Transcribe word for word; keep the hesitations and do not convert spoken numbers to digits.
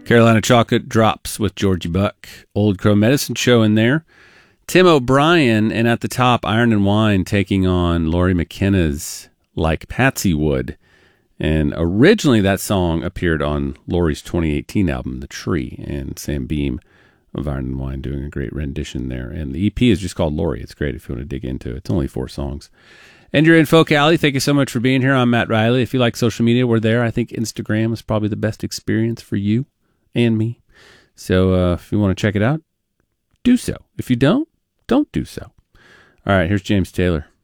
Carolina Chocolate Drops with Georgie Buck. Old Crow Medicine Show in there. Tim O'Brien, and at the top, Iron and Wine taking on Lori McKenna's Like Patsy Would. And originally that song appeared on Lori's twenty eighteen album, The Tree, and Sam Beam of Iron and Wine doing a great rendition there. And the E P is just called Lori. It's great if you want to dig into it. It's only four songs. And you're in Folk Alley. Thank you so much for being here. I'm Matt Riley. If you like social media, we're there. I think Instagram is probably the best experience for you and me. So uh, if you want to check it out, do so. If you don't, don't do so. All right, here's James Taylor.